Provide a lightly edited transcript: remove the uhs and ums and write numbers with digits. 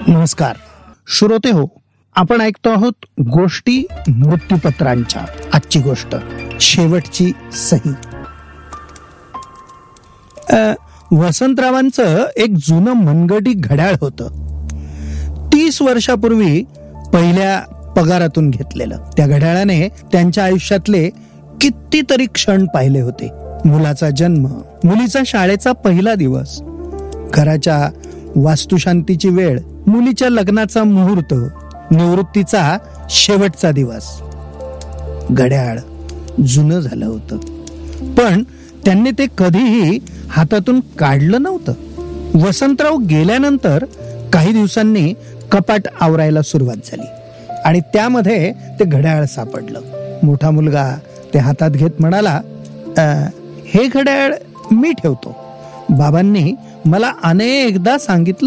नमस्कार श्रोते हो, आपण ऐकतो आहोत गोष्टी मृत्यूपत्रांच्या. आजची गोष्ट शेवटची सही. वसंतरावांचं एक जुनं मनगटी घड्याळ होतं. 30 वर्षापूर्वी पहिल्या पगारातून घेतलेलं. त्या घड्याळाने त्यांच्या आयुष्यातले कितीतरी क्षण पाहिले होते. मुलाचा जन्म, मुलीचा शाळेचा पहिला दिवस, घराच्या वास्तुशांतीची वेळ, मुलीच्या लग्नाचा मुहूर्त, निवृत्तीचा शेवटचा दिवस. घड्याळ जुनं झालं होतं, पण त्यांनी ते कधीही हातातून काढलं नव्हतं. वसंतराव गेल्यानंतर काही दिवसांनी कपाट आवरायला सुरुवात झाली आणि त्यामध्ये ते घड्याळ सापडलं. मोठा मुलगा ते हातात घेत म्हणाला, हे घड्याळ मी ठेवतो. बाबांनी मला अनेकदा सांगितलं